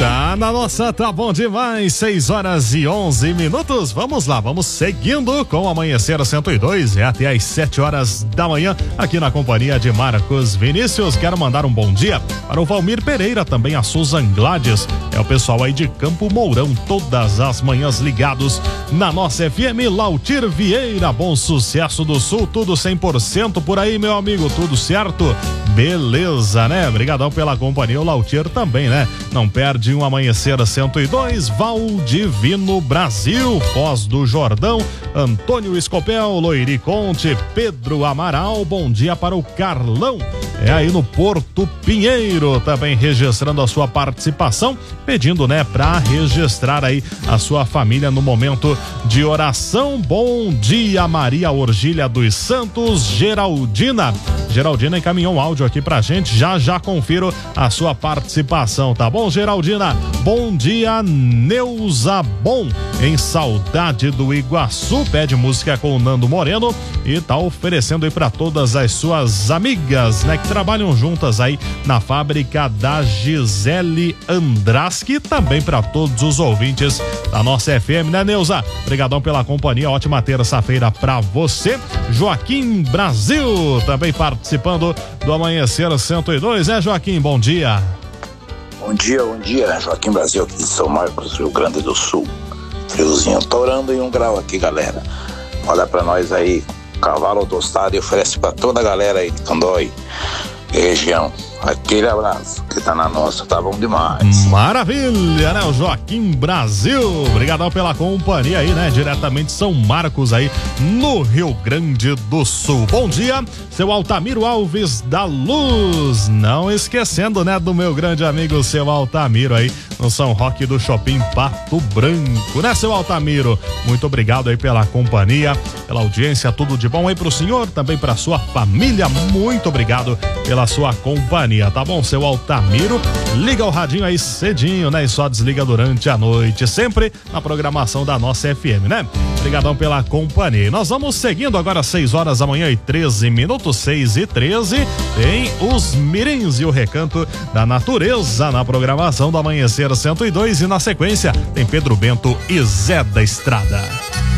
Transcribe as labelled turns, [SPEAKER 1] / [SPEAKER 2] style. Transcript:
[SPEAKER 1] Tá na nossa, tá bom demais, 6h11. Vamos lá, vamos seguindo com o Amanhecer 102, até às 7h da manhã, aqui na companhia de Marcos Vinícius. Quero mandar um bom dia para o Valmir Pereira, também a Susan Gladys, é o pessoal aí de Campo Mourão, todas as manhãs ligados na nossa FM. Lautir Vieira, Bom Sucesso do Sul, tudo 100% por aí, meu amigo, tudo certo? Beleza, né? Obrigadão pela companhia, o Lautir também, né? Não perde um Amanhecer 102, Valdivino Brasil, Foz do Jordão, Antônio Escopel, Loiri Conte, Pedro Amaral, bom dia para o Carlão, é aí no Porto Pinheiro, também registrando a sua participação, pedindo, né, para registrar aí a sua família no momento de oração. Bom dia, Maria Orgília dos Santos, Geraldina encaminhou um áudio aqui pra gente, já confiro a sua participação, tá bom, Geraldina? Bom dia, Neuza Bom, em Saudade do Iguaçu, pede música com o Nando Moreno e tá oferecendo aí pra todas as suas amigas, né, que trabalham juntas aí na fábrica da Gisele Andraschi, também pra todos os ouvintes da nossa FM, né, Neuza? Obrigadão pela companhia, ótima terça-feira pra você. Joaquim Brasil também participando do Amanhecer 102, né, Joaquim? Bom dia.
[SPEAKER 2] Bom dia, Joaquim Brasil aqui de São Marcos, Rio Grande do Sul. Friozinho, torando em 1 grau aqui, galera. Olha pra nós aí, cavalo tostado, e oferece pra toda a galera aí de Candói e região. Aquele abraço que tá na nossa, tá bom demais.
[SPEAKER 1] Maravilha, né? O Joaquim Brasil, obrigadão pela companhia aí, né? Diretamente de São Marcos aí, no Rio Grande do Sul. Bom dia, seu Altamiro Alves da Luz, não esquecendo, né, do meu grande amigo, seu Altamiro aí, no São Roque do Shopping Pato Branco, né, seu Altamiro? Muito obrigado aí pela companhia, pela audiência, tudo de bom aí pro senhor, também pra sua família, muito obrigado pela sua companhia. Tá bom, seu Altamiro? Liga o radinho aí cedinho, né? E só desliga durante a noite, sempre na programação da nossa FM, né? Obrigadão pela companhia. Nós vamos seguindo agora, 6h da manhã e 13 minutos, 6h13. Tem os Mirins e o Recanto da Natureza na programação do Amanhecer 102 e na sequência tem Pedro Bento e Zé da Estrada.